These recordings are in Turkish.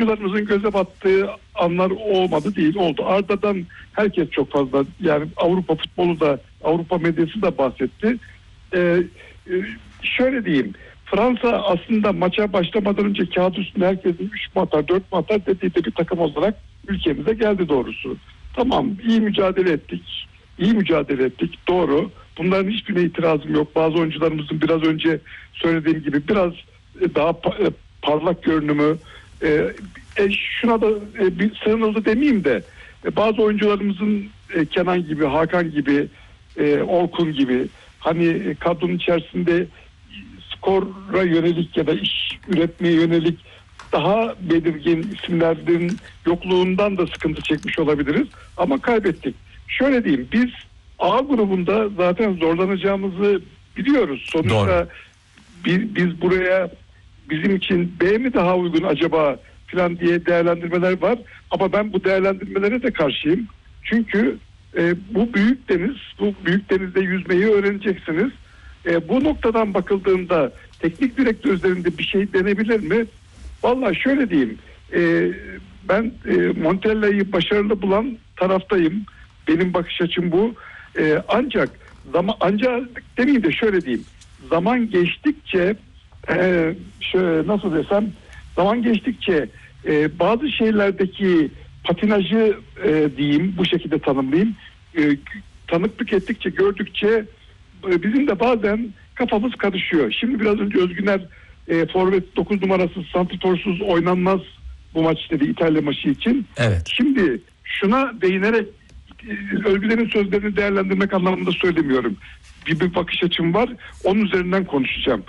oyuncularımızın göze battığı anlar olmadı değil, oldu. Arda'dan herkes çok fazla, yani Avrupa futbolu da, Avrupa medyası da bahsetti. Şöyle diyeyim, Fransa aslında maça başlamadan önce kağıt üstünde herkesin 3 mu atar 4 mu atar dediği de bir takım olarak ülkemize geldi doğrusu. Tamam, iyi mücadele ettik. İyi mücadele ettik, doğru. Bunların hiçbirine itirazım yok. Bazı oyuncularımızın biraz önce söylediğim gibi biraz daha parlak görünümü, şuna da bir sığınıldı demeyeyim de, bazı oyuncularımızın Kenan gibi, Hakan gibi, Orkun gibi, hani kadronun içerisinde skora yönelik ya da iş üretmeye yönelik daha belirgin isimlerin yokluğundan da sıkıntı çekmiş olabiliriz. Ama kaybettik. Şöyle diyeyim, biz A grubunda zaten zorlanacağımızı biliyoruz. Sonuçta biz buraya, bizim için B mi daha uygun acaba falan diye değerlendirmeler var. Ama ben bu değerlendirmelere de karşıyım. Çünkü bu büyük deniz, bu büyük denizde yüzmeyi öğreneceksiniz. Bu noktadan bakıldığında teknik direktör üzerinde bir şey denebilir mi? Vallahi şöyle diyeyim, ben Montella'yı başarılı bulan taraftayım. Benim bakış açım bu. Ancak demeyeyim de şöyle diyeyim. Zaman geçtikçe nasıl desem, zaman geçtikçe bazı şeylerdeki patinajı diyeyim, bu şekilde tanımlayayım. Tanıklık ettikçe, gördükçe bizim de bazen kafamız karışıyor. Şimdi biraz önce Özgüner forvet 9 numarası santrforsuz oynanmaz bu maç dedi, İtalya maçı için. Evet. Şimdi şuna değinerek Özgüner'in sözlerini değerlendirmek anlamında söylemiyorum. Bir bakış açım var. Onun üzerinden konuşacağım.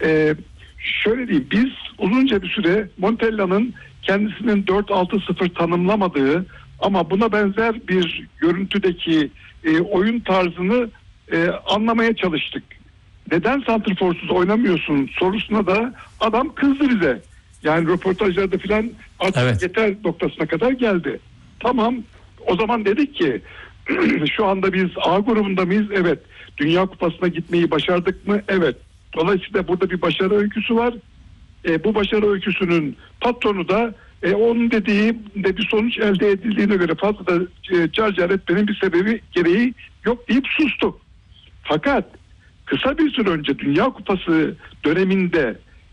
Şöyle diyeyim, biz uzunca bir süre Montella'nın kendisinin 4-6-0 tanımlamadığı ama buna benzer bir görüntüdeki oyun tarzını anlamaya çalıştık. Neden santrforsuz oynamıyorsun sorusuna da adam kızdı bize. Yani röportajlarda filan artık yeter noktasına kadar geldi. Tamam, o zaman dedik ki şu anda biz A grubunda mıyız? Evet. Dünya Kupası'na gitmeyi başardık mı? Evet. Dolayısıyla burada bir başarı öyküsü var. Bu başarı öyküsünün patronu da onun dediği de bir sonuç elde edildiğine göre fazla da car etmenin bir sebebi gereği yok deyip sustuk. Fakat kısa bir süre önce Dünya Kupası döneminde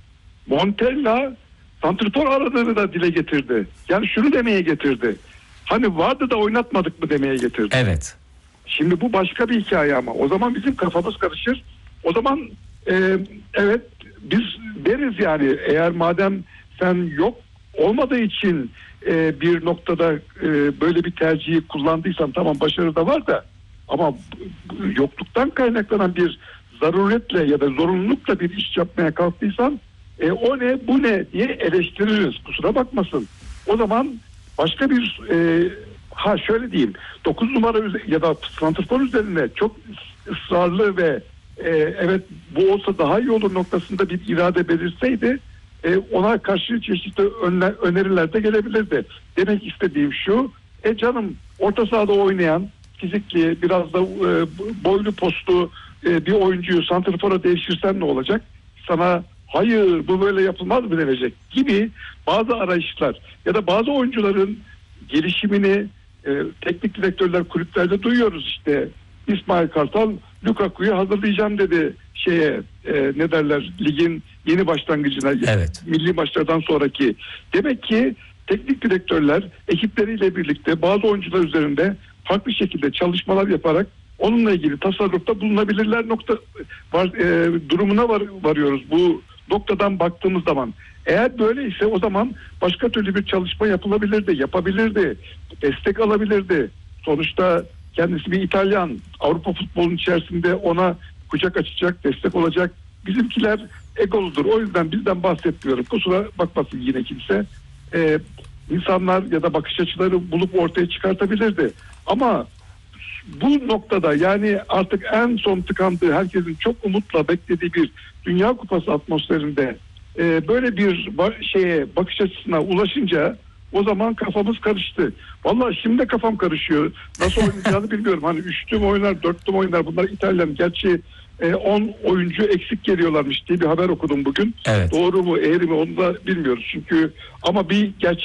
Montella santrfor aradığını da dile getirdi. Yani şunu demeye getirdi. Hani vardı da oynatmadık mı demeye getirdi. Evet. Şimdi bu başka bir hikaye ama. O zaman bizim kafamız karışır. O zaman evet biz deriz yani, eğer madem sen yok olmadığı için bir noktada böyle bir tercihi kullandıysan tamam, başarı da var da, ama yokluktan kaynaklanan bir zaruretle ya da zorunlulukla bir iş yapmaya kalktıysan o ne bu ne diye eleştiririz, kusura bakmasın. O zaman başka bir şöyle diyeyim, 9 numara ya da santrfor üzerine çok ısrarlı ve evet bu olsa daha iyi olur noktasında bir irade belirseydi ona karşı çeşitli öneriler de gelebilirdi. Demek istediğim şu, canım orta sahada oynayan fizikli, biraz da boylu postlu bir oyuncuyu santrfora değiştirsen ne olacak? Sana hayır bu böyle yapılmaz mı denecek gibi bazı arayışlar ya da bazı oyuncuların gelişimini teknik direktörler kulüplerde duyuyoruz işte. İsmail Kartal Lukaku'yu hazırlayacağım dedi ne derler, ligin yeni başlangıcına, milli maçlardan sonraki. Demek ki teknik direktörler ekipleriyle birlikte bazı oyuncular üzerinde farklı şekilde çalışmalar yaparak onunla ilgili tasarrufta bulunabilirler durumuna varıyoruz bu noktadan baktığımız zaman. Eğer böyleyse o zaman başka türlü bir çalışma yapabilirdi, destek alabilirdi. Sonuçta kendisi bir İtalyan, Avrupa futbolunun içerisinde ona kucak açacak, destek olacak. Bizimkiler egoludur. O yüzden bizden bahsetmiyorum. Kusura bakmasın yine kimse. İnsanlar ya da bakış açıları bulup ortaya çıkartabilirdi. Ama bu noktada, yani artık en son tıkandığı, herkesin çok umutla beklediği bir Dünya Kupası atmosferinde böyle bir bakış açısına ulaşınca o zaman kafamız karıştı. Vallahi şimdi de kafam karışıyor. Nasıl oynayacağını bilmiyorum. Hani 3'lü mü oynar, 4'lü mü oynar? Bunlar İtalyan. Gerçi 10 oyuncu eksik geliyorlarmış diye bir haber okudum bugün. Evet. Doğru mu, eğri mi onu da bilmiyoruz. Çünkü ama bir gerçek